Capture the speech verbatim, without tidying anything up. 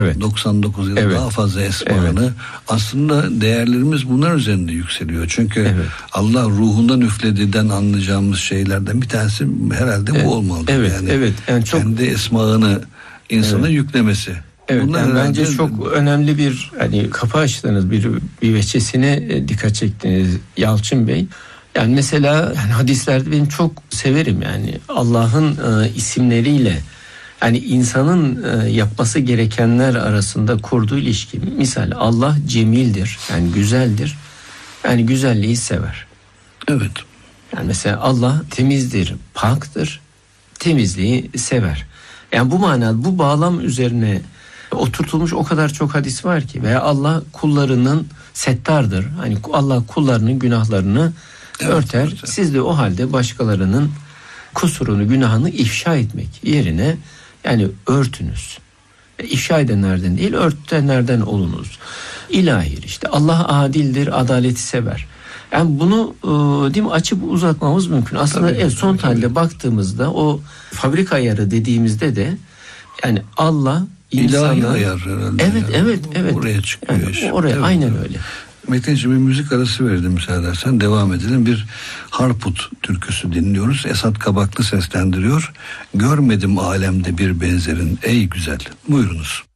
Evet. doksan dokuz ya da evet. daha fazla esmanı. Evet. Aslında değerlerimiz bunlar üzerinde yükseliyor. Çünkü evet. Allah ruhundan üflediğinden anlayacağımız şeylerden bir tanesi herhalde evet. bu olmalı. Evet, yani evet. Yani çok... kendi esmanı insana evet. yüklemesi. Evet, yani bence çok önemli bir hani kapı açtınız, bir bir veçesine dikkat çektiniz Yalçın Bey. Yani mesela yani hadislerde benim çok severim yani Allah'ın e, isimleriyle yani insanın e, yapması gerekenler arasında kurduğu ilişki. Misal Allah cemildir, yani güzeldir. Yani güzelliği sever. Evet. Yani mesela Allah temizdir, paktır. Temizliği sever. Yani bu manada bu bağlam üzerine oturtulmuş o kadar çok hadis var ki. Veya Allah kullarının settardır. Hani Allah kullarının günahlarını evet, örter. Evet. Siz de o halde başkalarının kusurunu, günahını ifşa etmek yerine yani örtünüz. İfşa edenlerden değil, örtenlerden olunuz. İlahi işte Allah adildir, adaleti sever. Yani bunu e, değil mi, açıp uzatmamız mümkün. Aslında tabii, en son tabii, halde tabii. baktığımızda o fabrika ayarı dediğimizde de yani Allah insanı... İlahi ayar herhalde. Evet, yani. evet, evet. Oraya çıkıyor. Yani, işte. Oraya, evet, aynen öyle. Metin'ciğim bir müzik arası verdim müsaade edersen. Devam edelim. Bir Harput türküsü dinliyoruz. Esat Kabaklı seslendiriyor. Görmedim alemde bir benzerin ey güzel. Buyurunuz.